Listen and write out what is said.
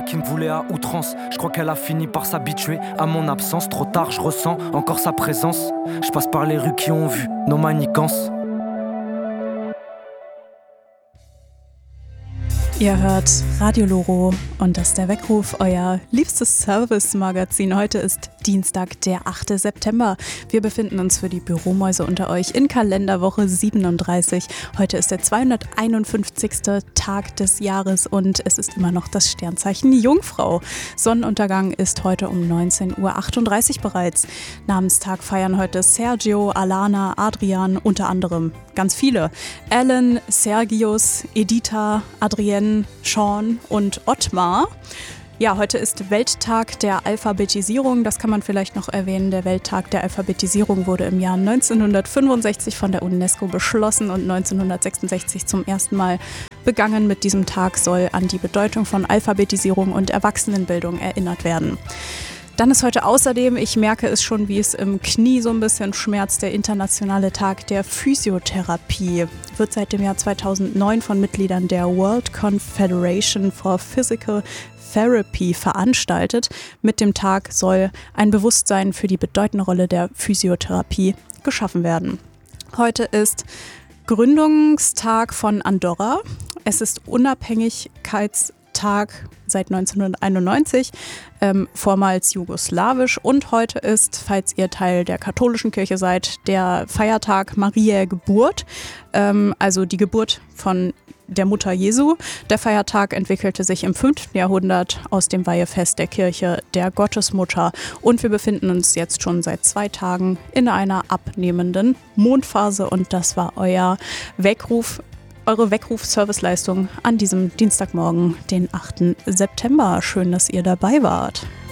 qui me voulait à outrance. Je crois qu'elle a fini par s'habituer à mon absence. Trop tard, je ressens encore sa présence. Je passe par les rues qui ont vu nos manigances. Ihr hört Radio Loro und das ist der Weckruf, euer liebstes Service-Magazin. Heute ist Dienstag, der 8. September. Wir befinden uns für die Büromäuse unter euch in Kalenderwoche 37. Heute ist der 251. Tag des Jahres und es ist immer noch das Sternzeichen Jungfrau. Sonnenuntergang ist heute um 19:38 Uhr bereits. Namenstag feiern heute Sergio, Alana, Adrian, unter anderem ganz viele. Alan, Sergius, Editha, Adrienne, Sean und Ottmar. Ja, heute ist Welttag der Alphabetisierung. Das kann man vielleicht noch erwähnen. Der Welttag der Alphabetisierung wurde im Jahr 1965 von der UNESCO beschlossen und 1966 zum ersten Mal begangen. Mit diesem Tag soll an die Bedeutung von Alphabetisierung und Erwachsenenbildung erinnert werden. Dann ist heute außerdem, ich merke es schon, wie es im Knie so ein bisschen schmerzt, der internationale Tag der Physiotherapie. Wird seit dem Jahr 2009 von Mitgliedern der World Confederation for Physical Therapy veranstaltet. Mit dem Tag soll ein Bewusstsein für die bedeutende Rolle der Physiotherapie geschaffen werden. Heute ist Gründungstag von Andorra. Es ist Unabhängigkeitstag seit 1991, vormals jugoslawisch, und heute ist, falls ihr Teil der katholischen Kirche seid, der Feiertag Mariä Geburt, also die Geburt von der Mutter Jesu. Der Feiertag entwickelte sich im 5. Jahrhundert aus dem Weihefest der Kirche der Gottesmutter und wir befinden uns jetzt schon seit 2 Tagen in einer abnehmenden Mondphase und das war euer Weckruf. Eure Weckruf-Serviceleistung an diesem Dienstagmorgen, den 8. September. Schön, dass ihr dabei wart.